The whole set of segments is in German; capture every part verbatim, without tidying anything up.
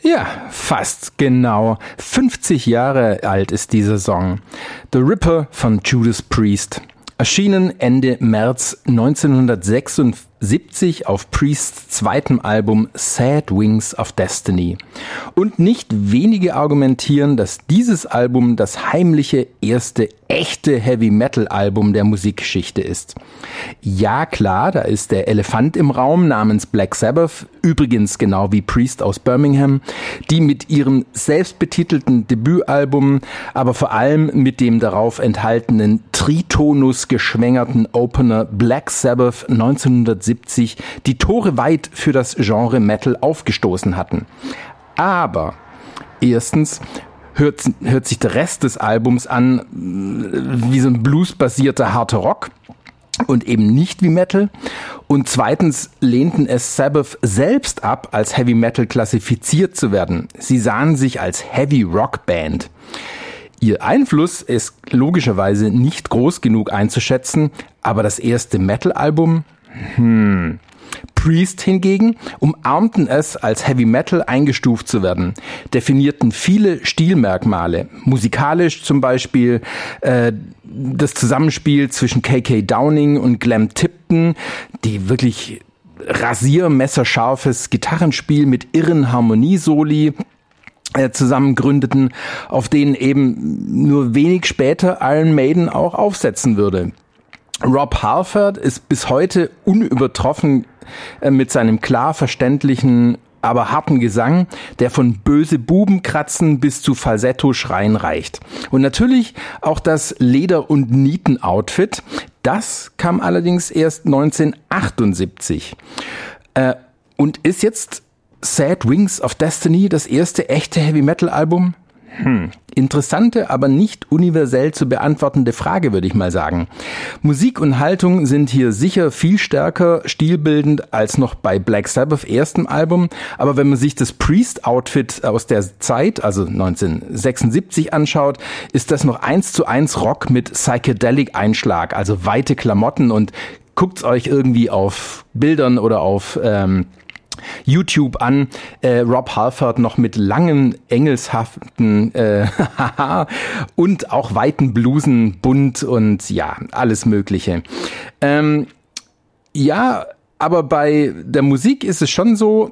Ja, fast genau. fünfzig Jahre alt ist dieser Song. The Ripper von Judas Priest. Erschienen Ende März neunzehnhundertsechsundsiebzig auf Priests zweitem Album Sad Wings of Destiny. Und nicht wenige argumentieren, dass dieses Album das heimliche erste echte Heavy-Metal-Album der Musikgeschichte ist. Ja klar, da ist der Elefant im Raum namens Black Sabbath, übrigens genau wie Priest aus Birmingham, die mit ihrem selbstbetitelten Debütalbum, aber vor allem mit dem darauf enthaltenen Tritonus geschwängerten Opener Black Sabbath neunzehnhundertsiebzig die Tore weit für das Genre Metal aufgestoßen hatten. Aber erstens hört, hört sich der Rest des Albums an wie so ein bluesbasierter harter Rock und eben nicht wie Metal. Und zweitens lehnten es Sabbath selbst ab, als Heavy Metal klassifiziert zu werden. Sie sahen sich als Heavy Rock Band. Ihr Einfluss ist logischerweise nicht groß genug einzuschätzen, aber das erste Metal-Album, hm... Priest hingegen umarmten es, als Heavy Metal eingestuft zu werden, definierten viele Stilmerkmale, musikalisch zum Beispiel äh, das Zusammenspiel zwischen K K Downing und Glenn Tipton, die wirklich rasiermesserscharfes Gitarrenspiel mit irren Harmoniesoli äh, zusammen gründeten, auf denen eben nur wenig später Iron Maiden auch aufsetzen würde. Rob Halford ist bis heute unübertroffen mit seinem klar verständlichen, aber harten Gesang, der von böse Bubenkratzen bis zu Falsetto-Schreien reicht. Und natürlich auch das Leder- und Nieten-Outfit, das kam allerdings erst neunzehnhundertachtundsiebzig. Äh, und ist jetzt Sad Wings of Destiny das erste echte Heavy-Metal-Album? Hm. Interessante, aber nicht universell zu beantwortende Frage, würde ich mal sagen. Musik und Haltung sind hier sicher viel stärker stilbildend als noch bei Black Sabbath erstem Album, aber wenn man sich das Priest-Outfit aus der Zeit, also neunzehnhundertsechsundsiebzig anschaut, ist das noch eins zu eins Rock mit Psychedelic-Einschlag, also weite Klamotten, und guckt's euch irgendwie auf Bildern oder auf ähm, YouTube an, äh, Rob Halford noch mit langen, engelshaften äh, und auch weiten Blusen, bunt und ja, alles Mögliche. Ähm, ja, aber bei der Musik ist es schon so,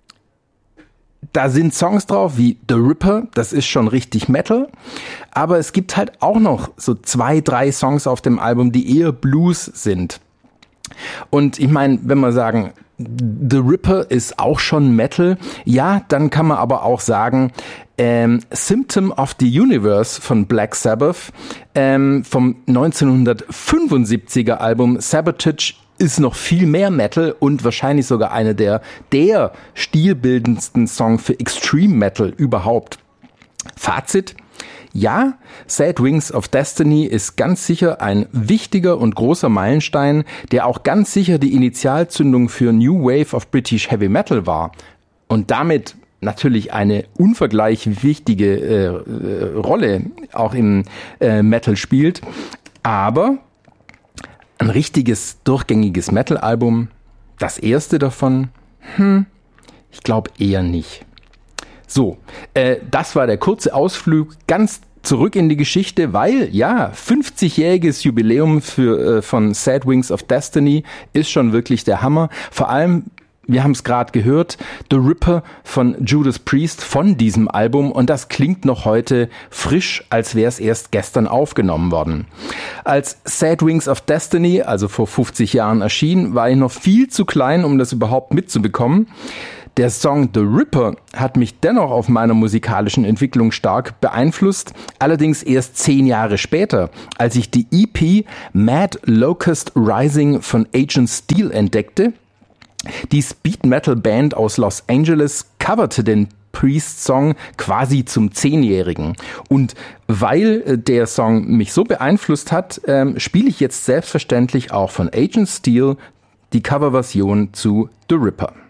da sind Songs drauf wie The Ripper, das ist schon richtig Metal, aber es gibt halt auch noch so zwei, drei Songs auf dem Album, die eher Blues sind. Und ich meine, wenn wir sagen, The Ripper ist auch schon Metal, ja, dann kann man aber auch sagen, ähm, Symptom of the Universe von Black Sabbath ähm, vom neunzehnhundertfünfundsiebziger Album Sabotage ist noch viel mehr Metal und wahrscheinlich sogar einer der, der stilbildendsten Song für Extreme Metal überhaupt. Fazit: Ja, Sad Wings of Destiny ist ganz sicher ein wichtiger und großer Meilenstein, der auch ganz sicher die Initialzündung für New Wave of British Heavy Metal war und damit natürlich eine unvergleichlich wichtige äh, äh, Rolle auch im äh, Metal spielt. Aber ein richtiges, durchgängiges Metal-Album, das erste davon, hm, ich glaube eher nicht. So, äh, das war der kurze Ausflug ganz zurück in die Geschichte, weil, ja, fünfzigjähriges Jubiläum für, äh, von Sad Wings of Destiny ist schon wirklich der Hammer. Vor allem, wir haben es gerade gehört, The Ripper von Judas Priest von diesem Album, und das klingt noch heute frisch, als wäre es erst gestern aufgenommen worden. Als Sad Wings of Destiny, also vor fünfzig Jahren erschien, war ich noch viel zu klein, um das überhaupt mitzubekommen. Der Song The Ripper hat mich dennoch auf meiner musikalischen Entwicklung stark beeinflusst, allerdings erst zehn Jahre später, als ich die E P Mad Locust Rising von Agent Steel entdeckte. Die Speed-Metal-Band aus Los Angeles coverte den Priest-Song quasi zum Zehnjährigen. Und weil der Song mich so beeinflusst hat, ähm, spiele ich jetzt selbstverständlich auch von Agent Steel die Coverversion zu The Ripper.